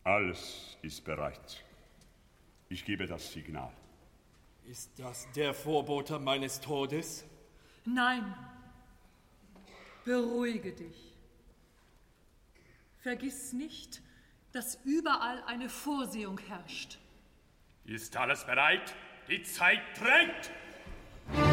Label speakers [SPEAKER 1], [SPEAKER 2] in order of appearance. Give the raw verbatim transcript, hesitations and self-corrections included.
[SPEAKER 1] Alles ist bereit. Ich gebe das Signal.
[SPEAKER 2] Ist das der Vorbote meines Todes?
[SPEAKER 3] Nein. Beruhige dich. Vergiss nicht, dass überall eine Vorsehung herrscht.
[SPEAKER 4] Ist alles bereit? Die Zeit drängt!